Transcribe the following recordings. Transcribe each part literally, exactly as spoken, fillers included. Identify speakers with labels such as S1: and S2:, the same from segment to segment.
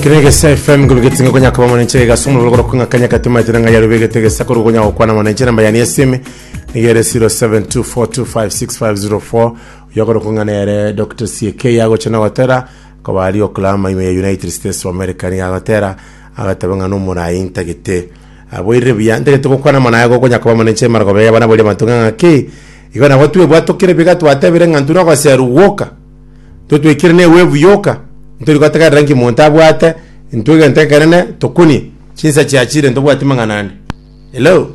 S1: Kirege F M gulgetsinga konya kwa mwananchi ga sumu logoro kunga kanya katima tiranga ya rubege tege sakuru konya kwa na mwananchi namba ya ni simi ni zero seven two four two five six five zero four yogoro kunga nere Doctor C K yago chana watera kwa wali oklama ime United States of America ni agatera agatabanga no mura intagite aboire biyande getoko kwa na mwana yago konya kwa mwananchi mara kwa bana bole matunga ngaki igona watu bwato kire biga twatebere ngantuna kwa seru woka toto ikirne wevu yoka nturi kwataka rangi montabwate ntuga ntekerene tokuni chinsa chiachire ndobwate manganane. Hello.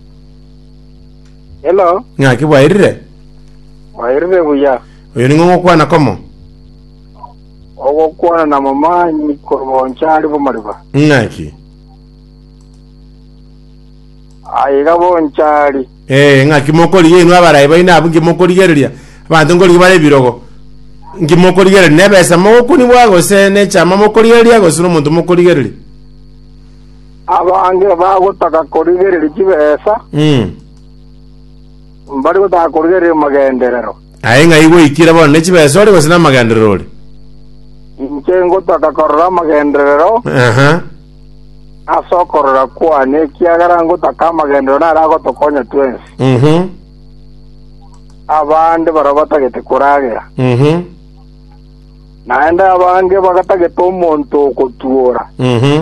S2: Hello.
S1: Nga kibwa irire.
S2: Wa irire buya.
S1: Oyo ningo kwa na komo.
S2: Ogo kwa na mama ni koronchari bo mariba.
S1: Ngaki.
S2: Aiga bonchari.
S1: Eh ngaki mokori yenu abarayi baina abungi mokori yereria. Abantu ngori bare birogo. Ngimokorigereri nebesa mokuni bwago se ne chama mokorigereri ago sino muntu mokorigereri
S2: abange bago taka korigereri kibesa
S1: mm
S2: mbari go taka korigereri magenderero
S1: ayenga igo ikira bona ne kibesa ori gosina magenderero ori
S2: incengo taka korora magenderero
S1: aha
S2: aso korora kwa ne kiagarango taka magenderero na rago tokonya twensi
S1: mhm
S2: abande barabata gete kuragera
S1: mhm
S2: naenda abange bagata tomonto kotuora
S1: mhm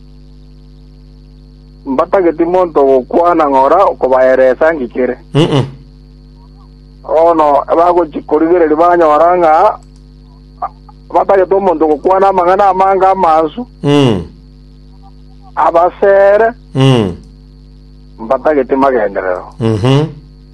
S2: mbata gete monto kwana ngora okubaeresa ngikire
S1: mhm
S2: ono abago chikorigere banya waranga bata tomonto kwana mangana manga masu
S1: mhm
S2: abasere
S1: mhm
S2: mbata gete magenderero
S1: mhm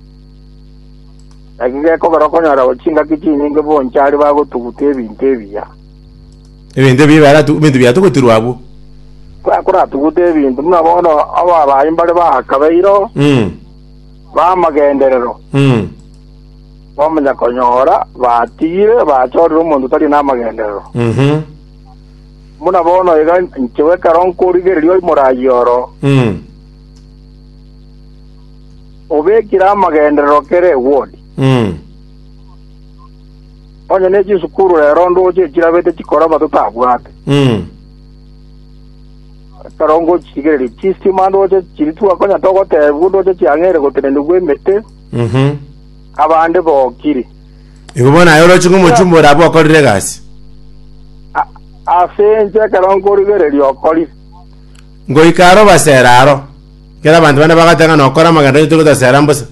S2: agige ko barokonyara ochinga kichinyinge bonchari bago tugute bintu ebiya
S1: ebintu bibara tu bintu bya tukutirwabo
S2: kwa kura tugute bintu mnabono ababa imbale ba kabeiro
S1: mhm
S2: ba magenderero
S1: mhm
S2: bamanya konyora batire bachorero mundu tari na magenderero
S1: mhm
S2: mnabono ega nchewe karon korigerio imurayoro
S1: mhm
S2: obekira magenderero kere wodi
S1: mhm
S2: onye neji sukuru rero ndo je kirabete chikora batutabwate
S1: mhm
S2: karongo chigere chisti mando je chiritu akonya togo te budo je chiangere gotendu gwemete
S1: mhm
S2: abande bokiri
S1: igobona yoro chingu muchumbo rabo akorire gasi
S2: asenje karongo rigere lyokori
S1: ngo ikaro baseraro kera bantu bana bagatanga nokora maganda tuko tasera mbosa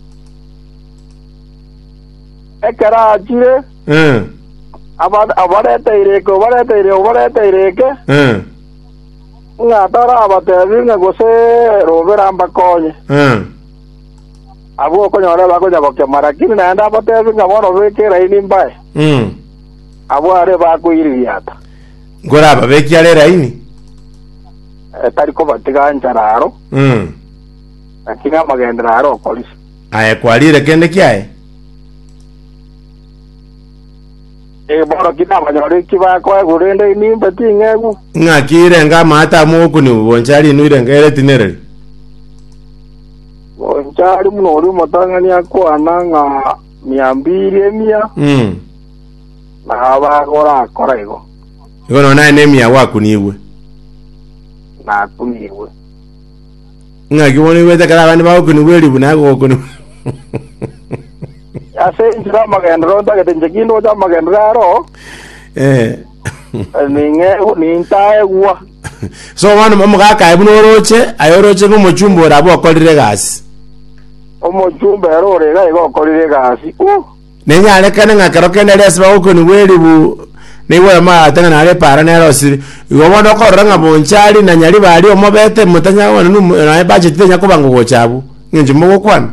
S2: ekara ajire
S1: mm
S2: abada abada taireko abada taireko abada taireke
S1: mm
S2: nga tara abatebi nga gose robera mbakonye
S1: mm
S2: abo konyora bako jabo ke marakini na anda abatebi nga bono bekera ini mbaye
S1: mm
S2: abo are bako iriyata
S1: ngora babeki ale raini
S2: tariko batiga njararo
S1: mm
S2: lakini amagenderaro kolisi
S1: aya kwalire kende kiae
S2: e boro kita banyore kiba kwa gurende ni mbati ngegu
S1: ngakire nga mata moku ni bonchari nuire ngere tinere
S2: bonchari munori motangani akwana nga miambiri emia
S1: mm
S2: na abagora korego
S1: igono na enemia waku niwe
S2: na kuniwe
S1: ngaki woni wete kala bani bawo ni weli bunago ko ni
S2: ase njira magendro ndagete njekindo ja magendro
S1: eh
S2: ninge nintae gwa
S1: so wana mama kaka ibunoroche ayoroche ko muchumbo rabo akorire gasi
S2: omuchumbo erore ga igo akorire gasi u
S1: nenya alekane ngakaro kende lesi bawo ko ni weli bu niwe ma tanga na le para na rosi igo bono ko ranga bonchari na nyali bali omobete mutanya wana nu na budget tenya ko bango gochabu nginje mo kwana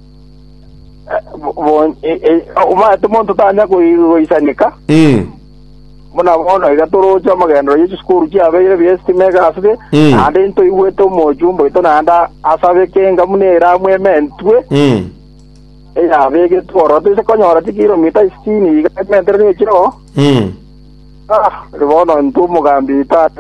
S2: bon e uma tumonto tanya ko isanika
S1: mm
S2: muna bono igatorocha magendro yichi skuru chi abeire biesti mega asbe ande into iweto mojumbo ito na anda asabe kenga munera mwementwe
S1: mm
S2: e abege toro se konyora ti kilomita sitini igatmentere ni chiro
S1: mm
S2: ah bono ntumu gambita